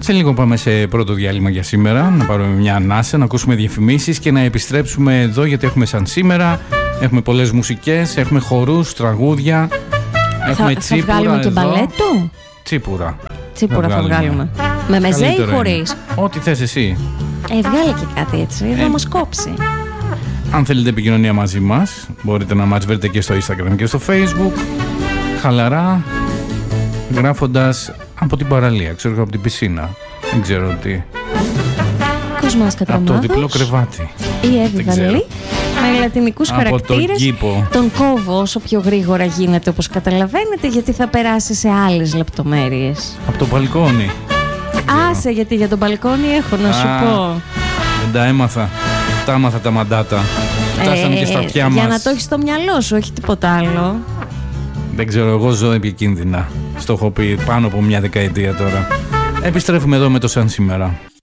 Σε λίγο πάμε σε πρώτο διάλειμμα για σήμερα, να πάρουμε μια ανάσα, να ακούσουμε διαφημίσεις και να επιστρέψουμε εδώ, γιατί έχουμε σαν σήμερα, έχουμε πολλές μουσικές, έχουμε χορούς, τραγούδια, έχουμε τσίπουρα. Θα βγάλουμε και μπαλέτο? Τσίπουρα. Τσίπουρα θα βγάλουμε. Με μεζέ ή χωρίς? Ό,τι θες εσύ. Βγάλε και κάτι έτσι, θα μας κόψει. Αν θέλετε επικοινωνία μαζί μας, μπορείτε να μας βρείτε και στο Instagram και στο Facebook, χαλαρά, γράφοντας από την παραλία, ξέρω, από την πισίνα, δεν ξέρω τι. Κοσμάς Κατραμάδος. Από το διπλό κρεβάτι. Η Εύη Βαλή, με λατινικούς χαρακτήρες. Τον κόβω όσο πιο γρήγορα γίνεται, όπως καταλαβαίνετε, γιατί θα περάσει σε άλλες λεπτομέρειες. Από το μπαλκόνι. Άσε, γιατί για τον μπαλκόνι έχω να σου πω. Δεν τα έμαθα. Τα έμαθα τα μαντάτα. Φτάσανε και στα αυτιά μας. Για να το έχεις στο μυαλό σου, όχι τίποτα άλλο. Δεν ξέρω, εγώ ζω επικίνδυνα. Στο έχω πει πάνω από μια δεκαετία τώρα. Επιστρέφουμε εδώ με το σαν σήμερα.